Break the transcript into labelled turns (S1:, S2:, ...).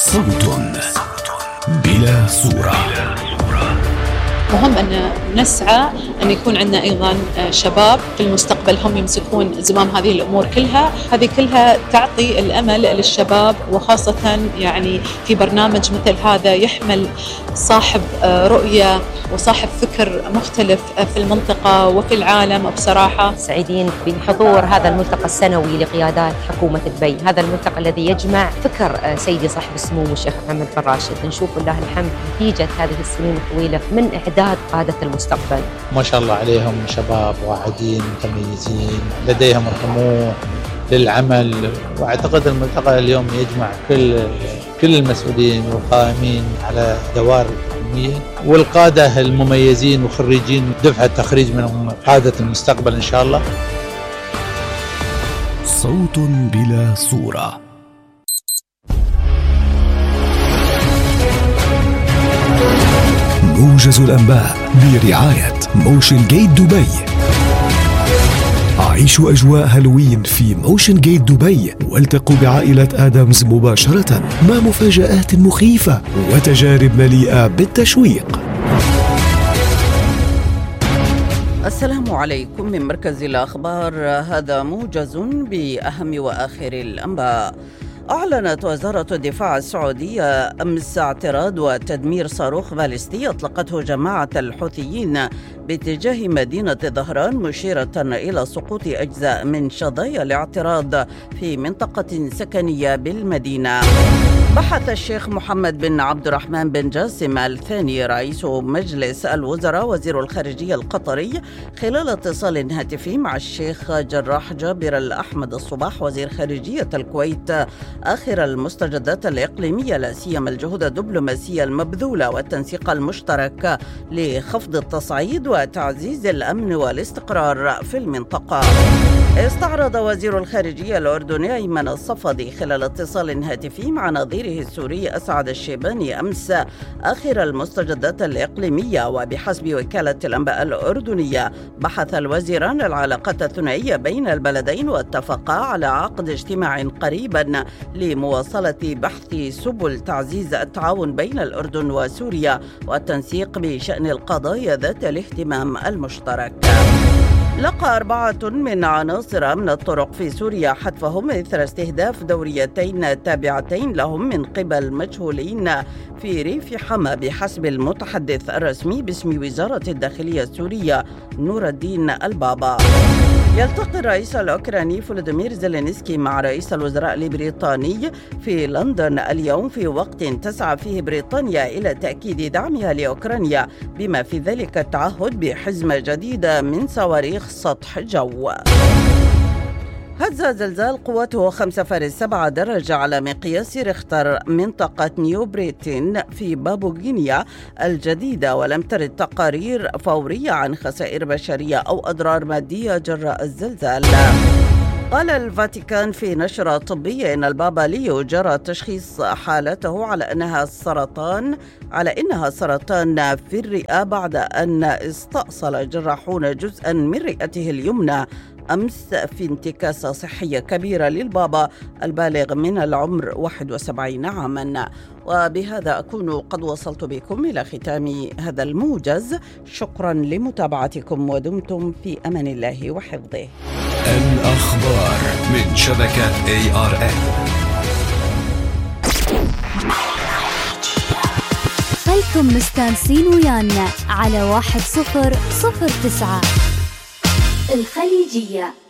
S1: صوت بلا صورة.
S2: مهم أن نسعى أن يكون عندنا أيضا شباب في المستقبل هم يمسكون زمام هذه الأمور كلها. هذه كلها تعطي الأمل للشباب، وخاصة يعني في برنامج مثل هذا يحمل صاحب رؤية وصاحب فكر مختلف في المنطقة وفي العالم. بصراحة
S3: سعيدين بحضور هذا الملتقى السنوي لقيادات حكومة دبي، هذا الملتقى الذي يجمع فكر سيدي صاحب السمو الشيخ محمد بن راشد. نشوف الله الحمد نتيجة هذه السنين الطويلة من إعداد قادة المستقبل.
S4: ما شاء الله عليهم شباب واعدين متميزين، لديهم الطموح للعمل. واعتقد الملتقى اليوم يجمع كل المسؤولين والقائمين على دوائر الحكومية والقادة المميزين وخريجين دفعة تخريج من قادة المستقبل إن شاء الله.
S1: صوت بلا صورة. موجز الأنباء برعاية موشن جيت دبي. عيشوا أجواء هالوين في موشن جيت دبي، والتقوا بعائلة آدمز مباشرة مع مفاجآت مخيفة وتجارب مليئة بالتشويق.
S5: السلام عليكم من مركز الأخبار، هذا موجز بأهم وآخر الأنباء. أعلنت وزارة الدفاع السعودية أمس اعتراض وتدمير صاروخ باليستي أطلقته جماعة الحوثيين باتجاه مدينة ظهران، مشيرة إلى سقوط أجزاء من شظايا الاعتراض في منطقة سكنية بالمدينة. بحث الشيخ محمد بن عبد الرحمن بن جاسم الثاني رئيس مجلس الوزراء وزير الخارجية القطري خلال اتصال هاتفي مع الشيخ جراح جابر الأحمد الصباح وزير خارجية الكويت آخر المستجدات الإقليمية، لا سيما الجهود الدبلوماسية المبذولة والتنسيق المشترك لخفض التصعيد وتعزيز الأمن والاستقرار في المنطقة. استعرض وزير الخارجية الأردني أيمن الصفدي خلال اتصال هاتفي مع نظيره السوري أسعد الشيباني أمس آخر المستجدات الإقليمية. وبحسب وكالة الأنباء الأردنية بحث الوزيران العلاقات الثنائية بين البلدين واتفقا على عقد اجتماع قريبا لمواصلة بحث سبل تعزيز التعاون بين الأردن وسوريا والتنسيق بشأن القضايا ذات الاهتمام المشترك. لقى 4 من عناصر أمن الطرق في سوريا حتفهم إثر استهداف دوريتين تابعتين لهم من قبل مجهولين في ريف حما، بحسب المتحدث الرسمي باسم وزارة الداخلية السورية نور الدين البابا. يلتقي الرئيس الأوكراني فولوديمير زيلينسكي مع رئيس الوزراء البريطاني في لندن اليوم، في وقت تسعى فيه بريطانيا إلى تأكيد دعمها لأوكرانيا، بما في ذلك التعهد بحزمة جديدة من صواريخ سطح جو. هز زلزال قوته 5.7 درجة على مقياس ريختر منطقة نيو بريتين في بابو غينيا الجديدة، ولم ترد تقارير فورية عن خسائر بشرية أو أضرار مادية جراء الزلزال. قال الفاتيكان في نشرة طبية إن البابا ليو جرى تشخيص حالته على إنها سرطان في الرئة بعد أن استأصل جراحون جزءا من رئته اليمنى أمس في انتكاسة صحية كبيرة للبابا البالغ من العمر 71 عاما. وبهذا أكون قد وصلت بكم إلى ختام هذا الموجز. شكرا لمتابعتكم ودمتم في أمان الله وحفظه.
S1: الأخبار من شبكة ARN.
S6: خلكم مستانسين ويانا على 1009 الخليجية.